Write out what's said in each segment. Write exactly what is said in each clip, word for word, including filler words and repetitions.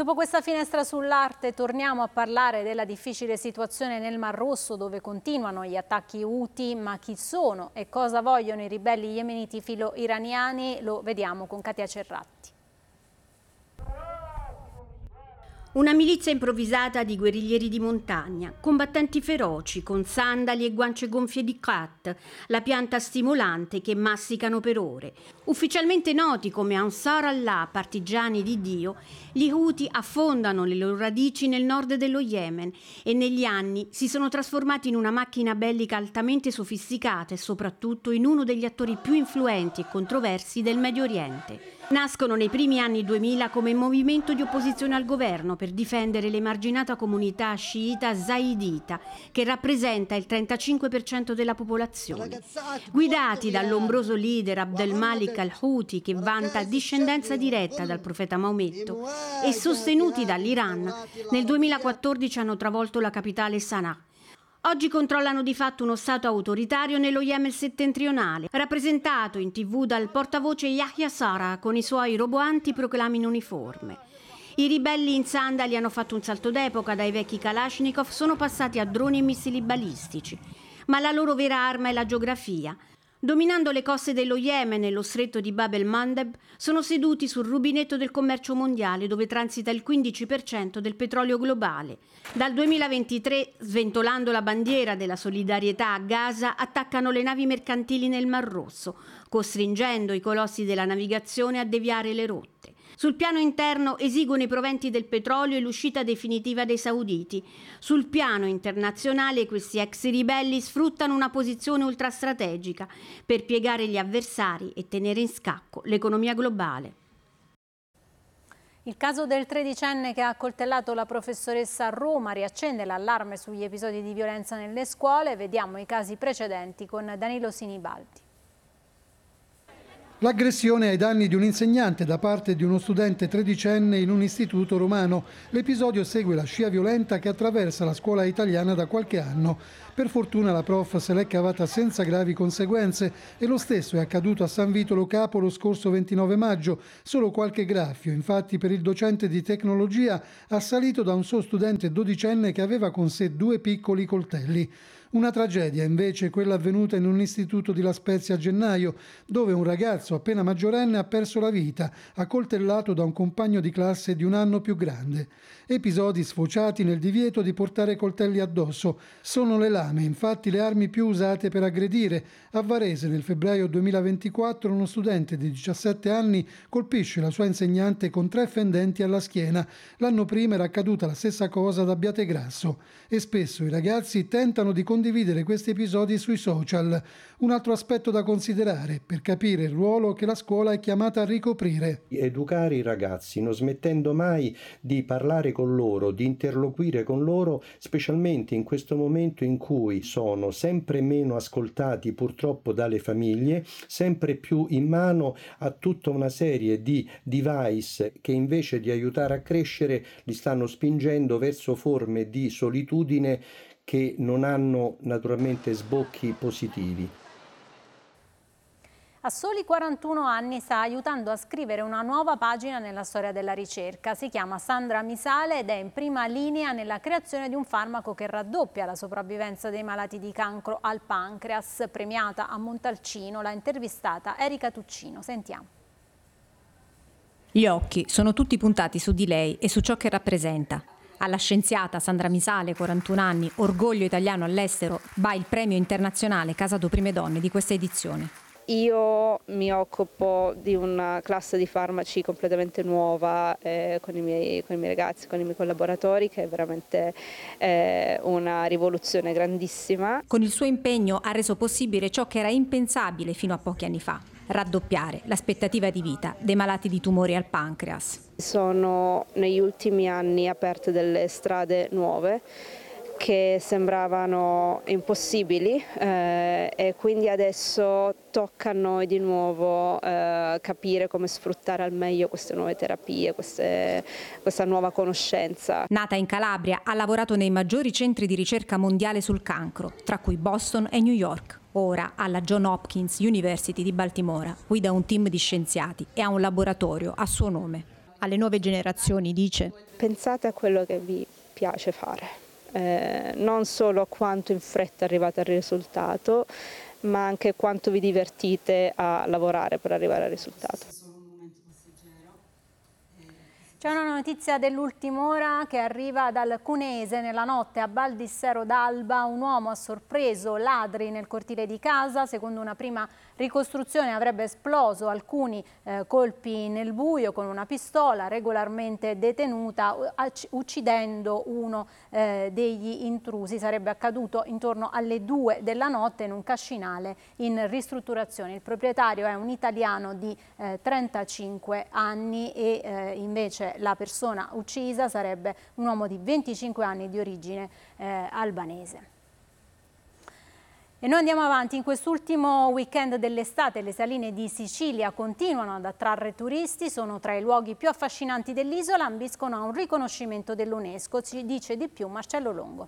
Dopo questa finestra sull'arte torniamo a parlare della difficile situazione nel Mar Rosso, dove continuano gli attacchi Houthi, ma chi sono e cosa vogliono i ribelli yemeniti filo-iraniani lo vediamo con Katia Cerratti. Una milizia improvvisata di guerriglieri di montagna, combattenti feroci con sandali e guance gonfie di khat, la pianta stimolante che massicano per ore. Ufficialmente noti come Ansar Allah, partigiani di Dio, gli Houthi affondano le loro radici nel nord dello Yemen e negli anni si sono trasformati in una macchina bellica altamente sofisticata e soprattutto in uno degli attori più influenti e controversi del Medio Oriente. Nascono nei primi anni duemila come movimento di opposizione al governo per difendere l'emarginata comunità sciita zaidita, che rappresenta il trentacinque per cento della popolazione. Guidati dall'ombroso leader Abdel Malik al-Houthi, che vanta discendenza diretta dal profeta Maometto, e sostenuti dall'Iran, nel duemilaquattordici hanno travolto la capitale Sana'a. Oggi controllano di fatto uno stato autoritario nello Yemen settentrionale, rappresentato in tv dal portavoce Yahya Sara con i suoi roboanti proclami in uniforme. I ribelli in sandali hanno fatto un salto d'epoca, dai vecchi Kalashnikov sono passati a droni e missili balistici, ma la loro vera arma è la geografia. Dominando le coste dello Yemen e lo stretto di Bab el-Mandeb, sono seduti sul rubinetto del commercio mondiale, dove transita il quindici per cento del petrolio globale. Dal duemilaventitré, sventolando la bandiera della solidarietà a Gaza, attaccano le navi mercantili nel Mar Rosso, costringendo i colossi della navigazione a deviare le rotte. Sul piano interno esigono i proventi del petrolio e l'uscita definitiva dei sauditi. Sul piano internazionale questi ex ribelli sfruttano una posizione ultrastrategica per piegare gli avversari e tenere in scacco l'economia globale. Il caso del tredicenne che ha accoltellato la professoressa a Roma riaccende l'allarme sugli episodi di violenza nelle scuole. Vediamo i casi precedenti con Danilo Sinibaldi. L'aggressione ai danni di un insegnante da parte di uno studente tredicenne in un istituto romano. L'episodio segue la scia violenta che attraversa la scuola italiana da qualche anno. Per fortuna la prof se l'è cavata senza gravi conseguenze e lo stesso è accaduto a San Vitolo Capo lo scorso ventinove maggio. Solo qualche graffio, infatti, per il docente di tecnologia assalito da un suo studente dodicenne che aveva con sé due piccoli coltelli. Una tragedia invece quella avvenuta in un istituto di La Spezia a gennaio, dove un ragazzo appena maggiorenne ha perso la vita, accoltellato da un compagno di classe di un anno più grande. Episodi sfociati nel divieto di portare coltelli addosso. Sono le lame, infatti, le armi più usate per aggredire. A Varese nel febbraio duemilaventiquattro uno studente di diciassette anni colpisce la sua insegnante con tre fendenti alla schiena. L'anno prima era accaduta la stessa cosa ad Abbiategrasso. E spesso i ragazzi tentano di condividere questi episodi sui social. Un altro aspetto da considerare per capire il ruolo che la scuola è chiamata a ricoprire. Educare i ragazzi, non smettendo mai di parlare con loro, di interloquire con loro, specialmente in questo momento in cui sono sempre meno ascoltati purtroppo dalle famiglie, sempre più in mano a tutta una serie di device che invece di aiutare a crescere li stanno spingendo verso forme di solitudine che non hanno naturalmente sbocchi positivi. A soli quarantuno anni sta aiutando a scrivere una nuova pagina nella storia della ricerca. Si chiama Sandra Misale ed è in prima linea nella creazione di un farmaco che raddoppia la sopravvivenza dei malati di cancro al pancreas. Premiata a Montalcino, l'ha intervistata Erika Tuccino. Sentiamo. Gli occhi sono tutti puntati su di lei e su ciò che rappresenta. Alla scienziata Sandra Misale, quarantuno anni, orgoglio italiano all'estero, va il premio internazionale Casato Prime Donne di questa edizione. Io mi occupo di una classe di farmaci completamente nuova eh, con, i miei, con i miei ragazzi, con i miei collaboratori, che è veramente eh, una rivoluzione grandissima. Con il suo impegno ha reso possibile ciò che era impensabile fino a pochi anni fa: raddoppiare l'aspettativa di vita dei malati di tumori al pancreas. Sono negli ultimi anni aperte delle strade nuove che sembravano impossibili eh, e quindi adesso tocca a noi di nuovo eh, capire come sfruttare al meglio queste nuove terapie, queste, questa nuova conoscenza. Nata in Calabria, ha lavorato nei maggiori centri di ricerca mondiale sul cancro, tra cui Boston e New York. Ora alla Johns Hopkins University di Baltimora guida un team di scienziati e ha un laboratorio a suo nome. alle nuove generazioni, dice. Pensate a quello che vi piace fare, eh, non solo quanto in fretta arrivate al risultato, ma anche quanto vi divertite a lavorare per arrivare al risultato. C'è una notizia dell'ultima ora che arriva dal Cuneese. Nella notte a Baldissero d'Alba un uomo ha sorpreso ladri nel cortile di casa. Secondo una prima ricostruzione avrebbe esploso alcuni eh, colpi nel buio con una pistola regolarmente detenuta, uccidendo uno eh, degli intrusi. Sarebbe accaduto intorno alle due della notte in un cascinale in ristrutturazione. Il proprietario è un italiano di eh, trentacinque anni e eh, invece la persona uccisa sarebbe un uomo di venticinque anni di origine eh, albanese. E noi andiamo avanti. In quest'ultimo weekend dell'estate le saline di Sicilia continuano ad attrarre turisti, sono tra i luoghi più affascinanti dell'isola, ambiscono a un riconoscimento dell'UNESCO. Ci dice di più Marcello Longo.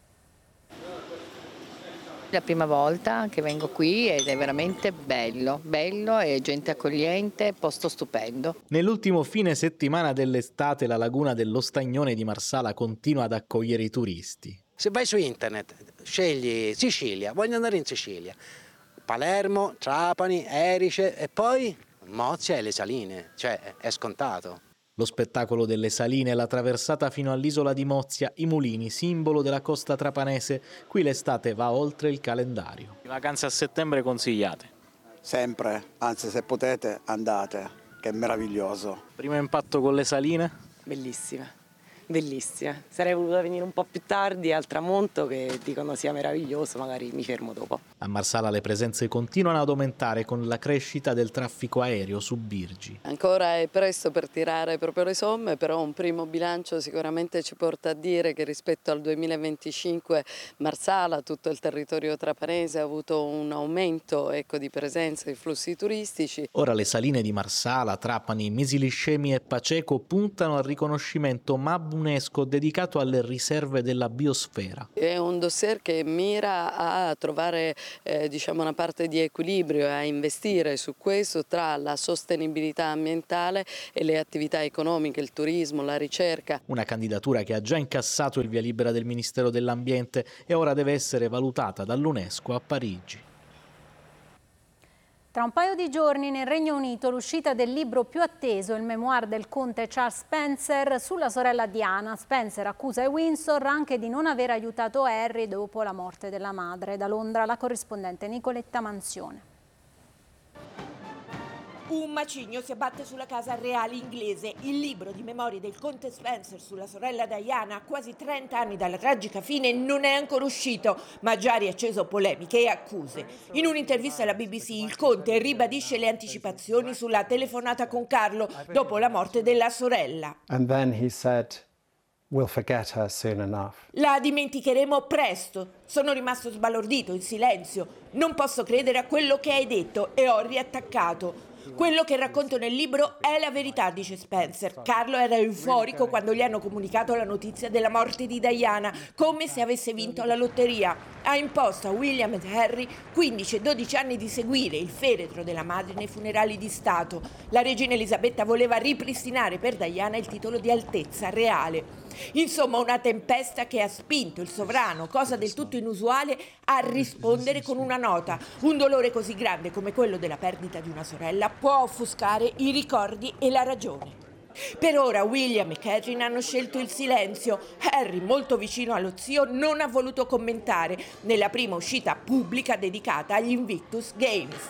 La prima volta che vengo qui ed è veramente bello, bello e gente accogliente, posto stupendo. Nell'ultimo fine settimana dell'estate la laguna dello Stagnone di Marsala continua ad accogliere i turisti. Se vai su internet, scegli Sicilia, voglio andare in Sicilia, Palermo, Trapani, Erice e poi Mozia e le Saline, cioè è scontato. Lo spettacolo delle saline, la traversata fino all'isola di Mozia, i mulini, simbolo della costa trapanese. Qui l'estate va oltre il calendario. Vacanze a settembre consigliate? Sempre, anzi se potete andate, che è meraviglioso. Primo impatto con le saline? Bellissima, bellissima. Sarei voluta venire un po' più tardi al tramonto, che dicono sia meraviglioso, magari mi fermo dopo. A Marsala le presenze continuano ad aumentare con la crescita del traffico aereo su Birgi. Ancora è presto per tirare proprio le somme, però un primo bilancio sicuramente ci porta a dire che rispetto al duemilaventicinque Marsala, tutto il territorio trapanese, ha avuto un aumento ecco, di presenza di flussi turistici. Ora le saline di Marsala, Trapani, Misiliscemi e Paceco puntano al riconoscimento M A B UNESCO dedicato alle riserve della biosfera. È un dossier che mira a trovare eh, diciamo una parte di equilibrio e a investire su questo tra la sostenibilità ambientale e le attività economiche, il turismo, la ricerca. Una candidatura che ha già incassato il via libera del Ministero dell'Ambiente e ora deve essere valutata dall'UNESCO a Parigi. Tra un paio di giorni nel Regno Unito l'uscita del libro più atteso, il memoir del conte Charles Spencer sulla sorella Diana. Spencer accusa i Windsor anche di non aver aiutato Harry dopo la morte della madre. Da Londra la corrispondente Nicoletta Manzione. Un macigno si abbatte sulla casa reale inglese. Il libro di memorie del conte Spencer sulla sorella Diana, a quasi trenta anni dalla tragica fine, non è ancora uscito, ma già ha riacceso polemiche e accuse. In un'intervista alla B B C il conte ribadisce le anticipazioni sulla telefonata con Carlo dopo la morte della sorella. And then he said, "We'll forget her soon enough." La dimenticheremo presto. Sono rimasto sbalordito, in silenzio. Non posso credere a quello che hai detto e ho riattaccato. Quello che racconto nel libro è la verità, dice Spencer. Carlo era euforico quando gli hanno comunicato la notizia della morte di Diana, come se avesse vinto alla lotteria. Ha imposto a William ed Harry, quindici e dodici anni, di seguire il feretro della madre nei funerali di Stato. La regina Elisabetta voleva ripristinare per Diana il titolo di altezza reale. Insomma, una tempesta che ha spinto il sovrano, cosa del tutto inusuale, a rispondere con una nota. Un dolore così grande come quello della perdita di una sorella può offuscare i ricordi e la ragione. Per ora William e Catherine hanno scelto il silenzio. Harry, molto vicino allo zio, non ha voluto commentare nella prima uscita pubblica dedicata agli Invictus Games.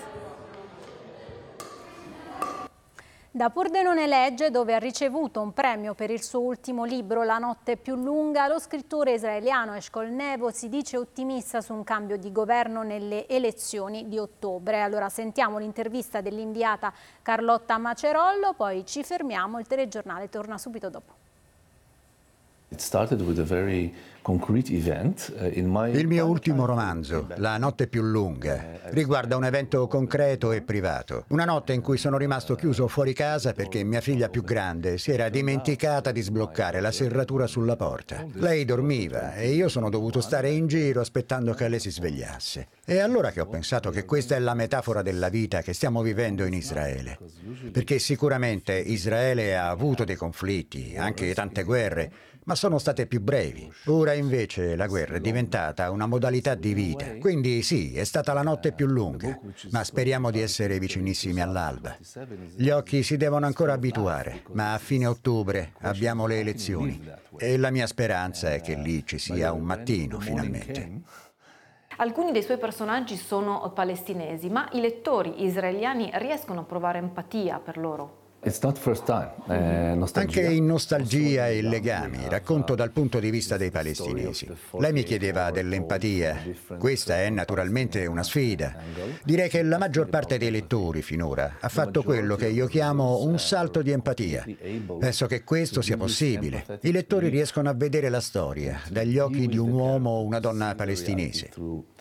Da Pordenone Legge, dove ha ricevuto un premio per il suo ultimo libro La notte più lunga, lo scrittore israeliano Eshkol Nevo si dice ottimista su un cambio di governo nelle elezioni di ottobre. Allora sentiamo l'intervista dell'inviata Carlotta Macerollo, poi ci fermiamo, il telegiornale torna subito dopo. Il mio ultimo romanzo, La notte più lunga, riguarda un evento concreto e privato. Una notte in cui sono rimasto chiuso fuori casa perché mia figlia più grande si era dimenticata di sbloccare la serratura sulla porta. Lei dormiva e io sono dovuto stare in giro aspettando che lei si svegliasse. È allora che ho pensato che questa è la metafora della vita che stiamo vivendo in Israele. Perché sicuramente Israele ha avuto dei conflitti, anche tante guerre, ma sono state più brevi. Ora invece la guerra è diventata una modalità di vita. Quindi sì, è stata la notte più lunga, ma speriamo di essere vicinissimi all'alba. Gli occhi si devono ancora abituare, ma a fine ottobre abbiamo le elezioni e la mia speranza è che lì ci sia un mattino finalmente. Alcuni dei suoi personaggi sono palestinesi, ma i lettori israeliani riescono a provare empatia per loro? It's not first time. Eh, Anche in Nostalgia e Legami racconto dal punto di vista dei palestinesi. Lei mi chiedeva dell'empatia. Questa è naturalmente una sfida. Direi che la maggior parte dei lettori finora ha fatto quello che io chiamo un salto di empatia. Penso che questo sia possibile. I lettori riescono a vedere la storia dagli occhi di un uomo o una donna palestinese.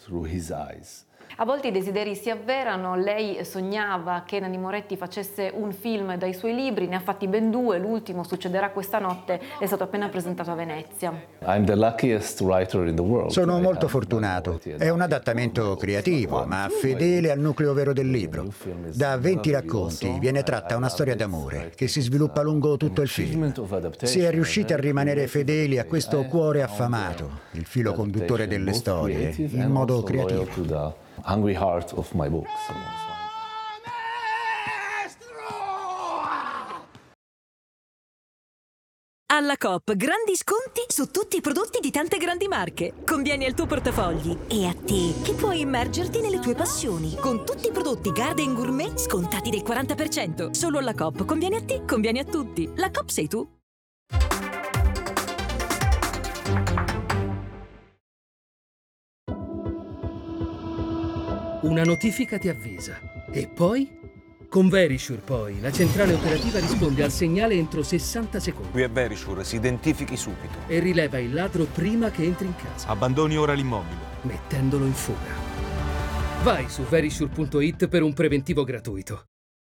A volte i desideri si avverano, lei sognava che Nanni Moretti facesse un film dai suoi libri, ne ha fatti ben due, l'ultimo Succederà questa notte, è stato appena presentato a Venezia. Sono molto fortunato, è un adattamento creativo, ma fedele al nucleo vero del libro. Da venti racconti viene tratta una storia d'amore che si sviluppa lungo tutto il film. Si è riusciti a rimanere fedeli a questo cuore affamato, il filo conduttore delle storie, in modo creativo. Hungry heart of my books. Alla Coop, grandi sconti su tutti i prodotti di tante grandi marche. Convieni al tuo portafogli e a te, che puoi immergerti nelle tue passioni. Con tutti i prodotti Garden Gourmet scontati del quaranta per cento. Solo alla Coop. Conviene a te, conviene a tutti. La Coop sei tu. Una notifica ti avvisa. E poi? Con Verisure poi, la centrale operativa risponde al segnale entro sessanta secondi. Qui è Verisure, si identifichi subito. E rileva il ladro prima che entri in casa. Abbandoni ora l'immobile. Mettendolo in fuga. Vai su verisure punto it per un preventivo gratuito.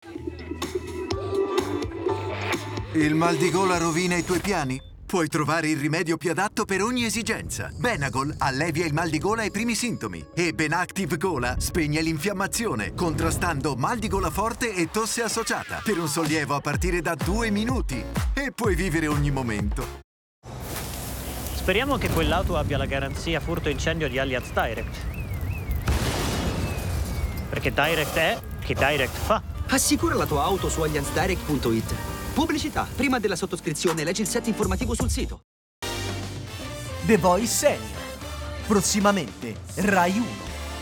Il mal di gola rovina i tuoi piani? Puoi trovare il rimedio più adatto per ogni esigenza. Benagol allevia il mal di gola ai primi sintomi e Benactive Gola spegne l'infiammazione, contrastando mal di gola forte e tosse associata per un sollievo a partire da due minuti. E puoi vivere ogni momento. Speriamo che quell'auto abbia la garanzia furto incendio di Allianz Direct. Perché Direct è che Direct fa. Assicura la tua auto su allianz direct punto it. Pubblicità. Prima della sottoscrizione leggi il set informativo sul sito. The Voice Senior. Prossimamente Rai uno.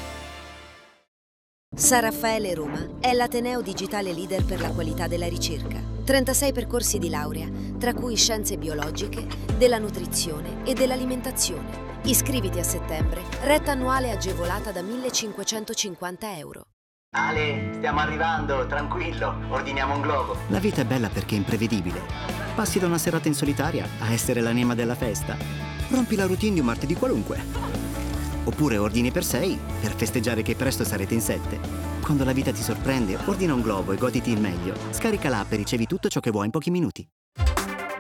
San Raffaele Roma è l'Ateneo digitale leader per la qualità della ricerca. trentasei percorsi di laurea, tra cui scienze biologiche, della nutrizione e dell'alimentazione. Iscriviti a settembre, retta annuale agevolata da millecinquecentocinquanta euro. Ale, stiamo arrivando, tranquillo, ordiniamo un globo. La vita è bella perché è imprevedibile. Passi da una serata in solitaria a essere l'anima della festa. Rompi la routine di un martedì qualunque. Oppure ordini per sei per festeggiare che presto sarete in sette. Quando la vita ti sorprende, ordina un globo e goditi il meglio. Scarica l'app e ricevi tutto ciò che vuoi in pochi minuti.